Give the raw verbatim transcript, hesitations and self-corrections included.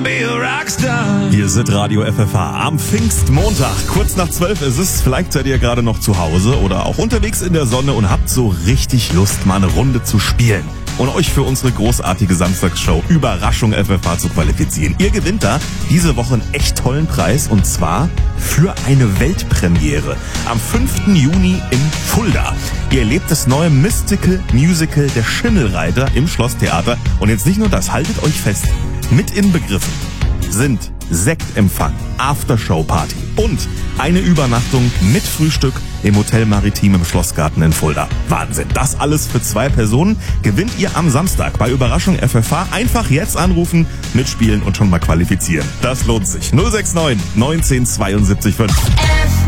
be a rockstar. Hier sind Radio F F H am Pfingstmontag. Kurz nach zwölf ist es. Vielleicht seid ihr gerade noch zu Hause oder auch unterwegs in der Sonne und habt so richtig Lust, mal eine Runde zu spielen und euch für unsere großartige Samstagsshow Überraschung F F H zu qualifizieren. Ihr gewinnt da diese Woche einen echt tollen Preis und zwar für eine Weltpremiere am fünften Juni in Fulda. Ihr erlebt das neue Mystical Musical Der Schimmelreiter im Schlosstheater. Und jetzt nicht nur das, haltet euch fest, mit inbegriffen sind Sektempfang, Aftershow-Party und eine Übernachtung mit Frühstück im Hotel Maritim im Schlossgarten in Fulda. Wahnsinn, das alles für zwei Personen gewinnt ihr am Samstag bei Überraschung F F H. Einfach jetzt anrufen, mitspielen und schon mal qualifizieren. Das lohnt sich. null sechs neun neunzehn zweiundsiebzig fünf.